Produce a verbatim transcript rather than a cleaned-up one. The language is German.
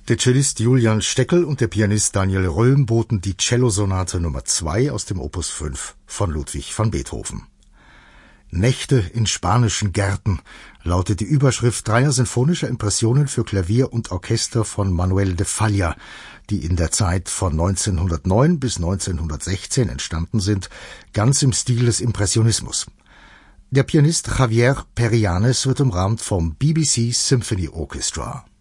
Der Cellist Julian Steckel und der Pianist Daniel Röhm boten die Cellosonate Nummer zwei aus dem Opus fünf von Ludwig van Beethoven. Nächte in spanischen Gärten lautet die Überschrift dreier sinfonischer Impressionen für Klavier und Orchester von Manuel de Falla, die in der Zeit von neunzehnhundertneun bis neunzehnhundertsechzehn entstanden sind, ganz im Stil des Impressionismus. Der Pianist Javier Perianes wird umrahmt vom B B C Symphony Orchestra.